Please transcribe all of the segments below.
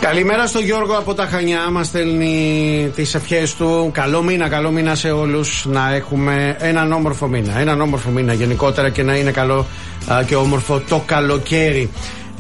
Καλημέρα στον Γιώργο από τα Χανιά. Μας στέλνει τις ευχές του. Καλό μήνα σε όλους. Να έχουμε έναν όμορφο μήνα. Έναν όμορφο μήνα γενικότερα και να είναι καλό και όμορφο το καλοκαίρι.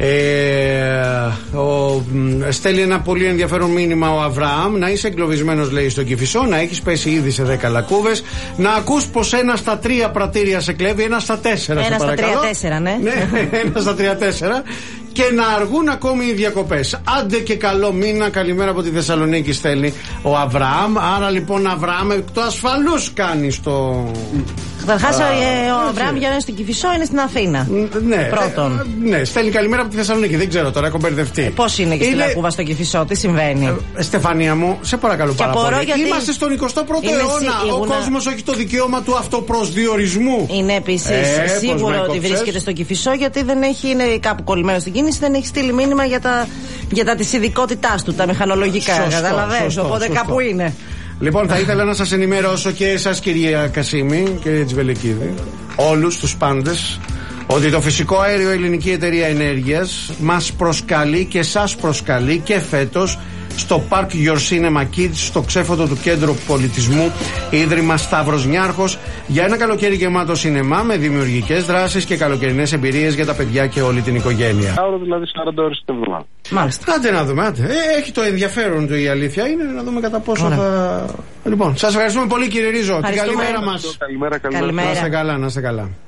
Στέλνει ένα πολύ ενδιαφέρον μήνυμα ο Αβραάμ. Να είσαι εγκλωβισμένος, λέει, στο Κηφισό, να έχεις πέσει ήδη σε 10 λακκούβες, να ακούς πως ένα στα 3 πρατήρια σε κλέβει, ένα στα 4. Ένα στα 3-4, ναι. Ένα στα 3-4. Και να αργούν ακόμη οι διακοπές. Άντε και καλό μήνα. Καλημέρα από τη Θεσσαλονίκη, στέλνει ο Αβραάμ. Άρα λοιπόν, Αβραάμ, το ασφαλούς κάνεις το. Καταρχάς, ο Αβραάμ για να είναι στην Κηφισό είναι στην Αθήνα. Ναι. Πρώτον. Ναι, στέλνει καλημέρα από τη Θεσσαλονίκη. Δεν ξέρω τώρα, έχω μπερδευτεί. Πώς είναι και στην Λακκούβα στο Κηφισό, τι συμβαίνει? Στεφανία μου, σε παρακαλώ πάρα πολύ. Είμαστε στον 21ο αιώνα. Ο κόσμος έχει το δικαίωμα του αυτοπροσδιορισμού. Είναι επίσης σίγουρο ότι βρίσκεται στο Κηφισό, γιατί δεν έχει, είναι κάπου κολλημένο στην κίνηση, δεν έχει στείλει μήνυμα για τα της ειδικότητάς του, τα μηχανολογικά. Καταλαβαίνεις, οπότε κάπου είναι. Λοιπόν, θα ήθελα να σας ενημερώσω και εσάς, κυρία Κασίμη, κύριε Τσβελεκίδη, όλους τους πάντες, ότι το φυσικό αέριο Ελληνική Εταιρεία Ενέργειας μας προσκαλεί και σας προσκαλεί και φέτος στο Park Your Cinema Kids, στο ξέφωτο του Κέντρου Πολιτισμού Ίδρυμα Σταύρος Νιάρχος, για ένα καλοκαίρι γεμάτο σινεμά με δημιουργικές δράσεις και καλοκαιρινές εμπειρίες για τα παιδιά και όλη την οικογένεια. Άρα δηλαδή 40 ώρες την εβδομάδα. Μάλιστα. Άντε να δούμε, άντε. Έχει το ενδιαφέρον του, η αλήθεια είναι, να δούμε κατά πόσο θα. Λοιπόν, σας ευχαριστούμε πολύ, κύριε Ρίζο. Την καλημέρα μας. Καλημέρα. Να είστε καλά.